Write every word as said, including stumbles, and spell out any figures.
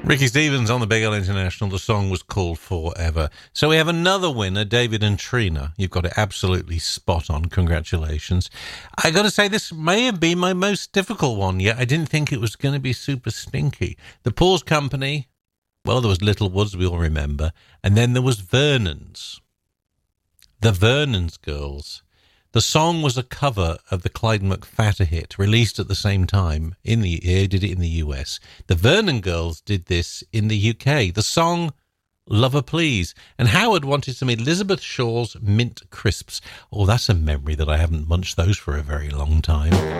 Ricky Stevens on the Big L International. The song was called Forever. So we have another winner, David and Trina. You've got it absolutely spot on. Congratulations. I got to say, this may have been my most difficult one yet. I didn't think it was going to be super stinky. The Paws Company, well, there was Little Woods, we all remember. And then there was Vernon's. The Vernon's Girls. The song was a cover of the Clyde McPhatter hit, released at the same time. In the he did it in the U S. The Vernon Girls did this in the U K. The song, Lover Please. And Howard wanted some Elizabeth Shaw's Mint Crisps. Oh, that's a memory that I haven't munched those for a very long time.